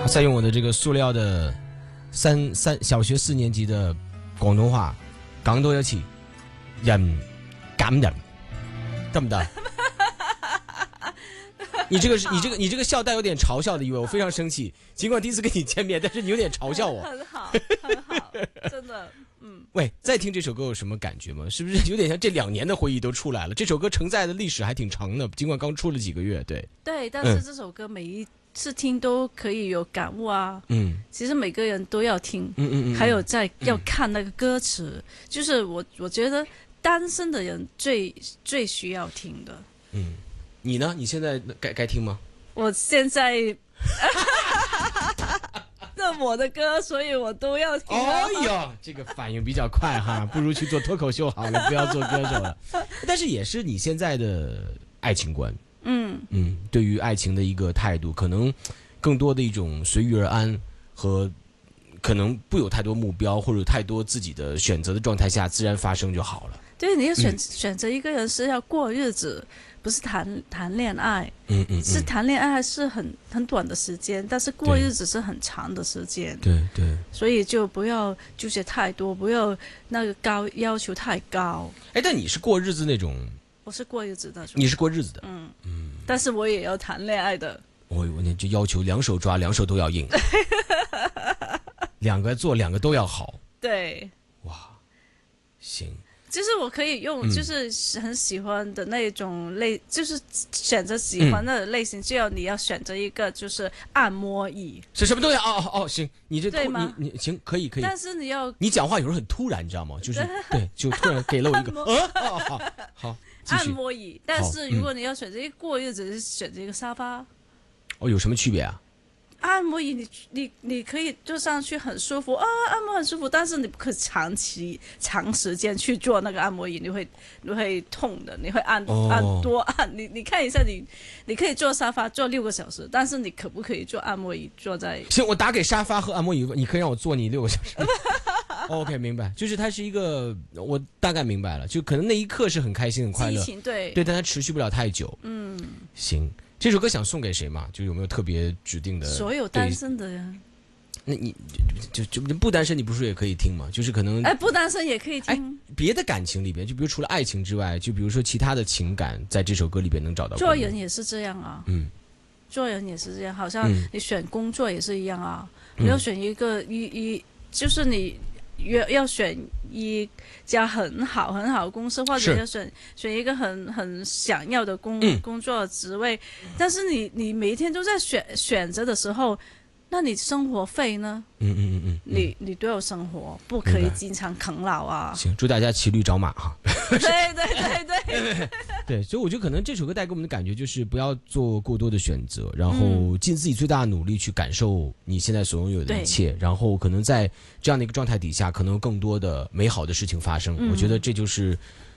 再用我的这个塑料的小学4年级的广东话讲多一次，人感人，得不得？你这个笑带有点嘲笑的意味，我非常生气。尽管第一次跟你见面，但是你有点嘲笑我。 很好，很好，真的， 喂，再听这首歌有什么感觉吗？是不是有点像这2年的回忆都出来了？这首歌承载的历史还挺长的，尽管刚出了几个月，对。 对，但是这首歌每一次听都可以有感悟啊。其实每个人都要听，还有要看那个歌词，就是我觉得单身的人最需要听的。 你呢？你现在该听吗？ 我现在这我的歌，所以我都要听。 哎呀，这个反应比较快哈，不如去做脱口秀好了，不要做歌手了。但是也是你现在的爱情观，对于爱情的一个态度，可能更多的一种随遇而安和可能不有太多目标或者太多自己的选择的状态下，自然发生就好了。 对，你要选择一个人是要过日子，不是谈恋爱。是谈恋爱是很短的时间，但是过日子是很长的时间。 对， 所以就不要纠结太多，不要那个要求太高。 但你是过日子那种？ 我是过日子的。 你是过日子的。 但是我也要谈恋爱的。 我就要求2手抓，2手都要硬，两个做2个都要好。 对。 哇，行。 就是我可以用，就是很喜欢的那种就是选择喜欢的类型，就要你要选择一个就是按摩椅， 是什么东西？哦，行，你这对吗？ 你行，可以。但是你讲话有时候很突然，你知道吗？就是对，就突然给了我一个好， 按摩椅。但是如果你要选择一个过日子，是选择一个沙发。 有什么区别啊？ 按摩椅你可以坐上去很舒服啊，按摩很舒服，但是你不可以长时间去做那个按摩椅，你会痛的，你会多按。你看一下，你可以坐沙发坐6个小时，但是你可不可以坐按摩椅坐在？ 行，我打给沙发和按摩椅，你可以让我坐你6个小时。OK， 明白，就是它是一个，我大概明白了，就可能那一刻是很开心很快乐， 对， 但它持续不了太久。行。这首歌想送给谁嘛？就有没有特别指定的？ 所有单身的人。 那你就不单身，你不是也可以听吗？就是可能不单身也可以听。 别的感情里边，就比如除了爱情之外，就比如说其他的情感，在这首歌里边能找到。 做人也是这样啊。做人也是这样，好像你选工作也是一样啊。你要选一个就是你要选一家很好的公司，或者要选一个很想要的工作职位，但是你每一天都在选择的时候，那你生活费呢？你都有生活，不可以经常啃老啊。 行，祝大家骑驴找马哈。 对， 所以我觉得可能这首歌带给我们的感觉就是不要做过多的选择，然后尽自己最大的努力去感受你现在所拥有的一切，然后可能在这样的一个状态底下，可能有更多的美好的事情发生。我觉得这就是